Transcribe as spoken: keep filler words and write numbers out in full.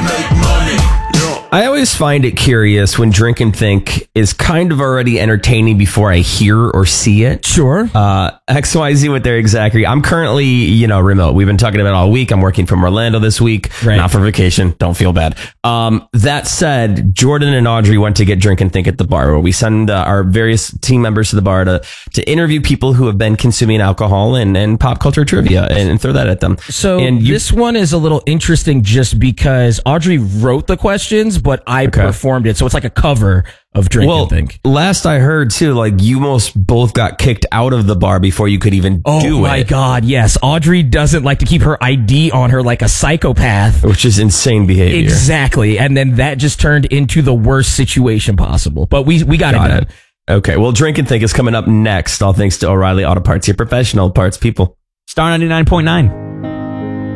make money. I always find it curious when Drink and Think is kind of already entertaining before I hear or see it. Sure. Uh, X Y Z with their exactly. I'm currently, you know, remote. We've been talking about it all week. I'm working from Orlando this week. Right. Not for vacation. Don't feel bad. Um, that said, Jordan and Audrey went to get Drink and Think at the bar, where we send uh, our various team members to the bar to, to interview people who have been consuming alcohol and, and pop culture trivia and, and throw that at them. So and you, this one is a little interesting just because Audrey wrote the questions, but I Okay. performed it. So it's like a cover of Drink well, and Think. last I heard too, like you most both got kicked out of the bar before you could even Oh do my it. God, yes. Audrey doesn't like to keep her I D on her like a psychopath. Which is insane behavior. Exactly. And then that just turned into the worst situation possible. But we we got, Got it done. it. Okay, well, Drink and Think is coming up next, all thanks to O'Reilly Auto Parts, your professional parts people. Star ninety-nine point nine.